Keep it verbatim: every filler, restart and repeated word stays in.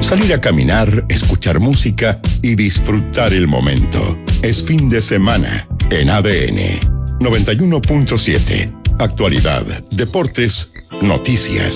Salir a caminar, escuchar música y disfrutar el momento. Es fin de semana en A D N noventa y uno punto siete. Actualidad, deportes, noticias.